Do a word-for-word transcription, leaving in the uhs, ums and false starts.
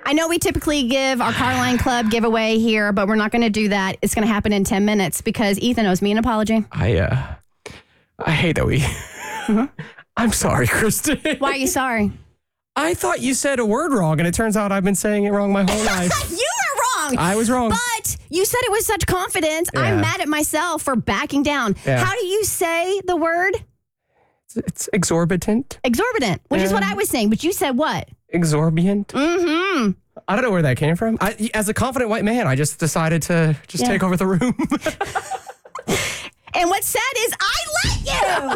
I know we typically give our Carline Club giveaway here, but we're not going to do that. It's going to happen in ten minutes because Ethan owes me an apology. I, uh, I hate that we... Mm-hmm. I'm sorry, Kristen. Why are you sorry? I thought you said a word wrong, and it turns out I've been saying it wrong my whole life. You were wrong. I was wrong. But you said it with such confidence. Yeah. I'm mad at myself for backing down. Yeah. How do you say the word? It's, it's exorbitant. Exorbitant, which Yeah. is what I was saying. But you said what? Exorbitant. Mm-hmm. I don't know where that came from. I, as a confident white man, I just decided to just Yeah. take over the room. And what's sad is I let you.